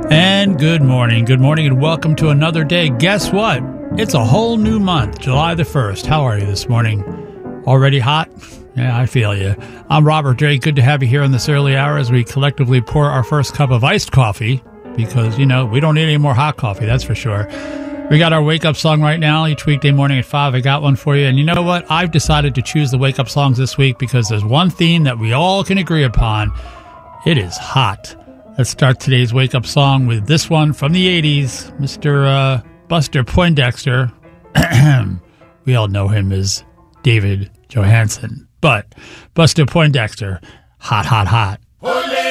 And good morning, and welcome to another day. Guess what? It's a whole new month, July the 1st. How are you this morning? Already hot? Yeah, I feel you. I'm Robert Drake. Good to have you here in this early hour as we collectively pour our first cup of iced coffee because, we don't need any more hot coffee, that's for sure. We got our wake-up song right now, each weekday morning at 5. I got one for you. And you know what? I've decided to choose the wake-up songs this week because there's one theme that we all can agree upon. It is hot. Let's start today's wake-up song with this one from the 80s, Mr. Buster Poindexter. We all know him as David Johansen. But Buster Poindexter, hot, hot, hot.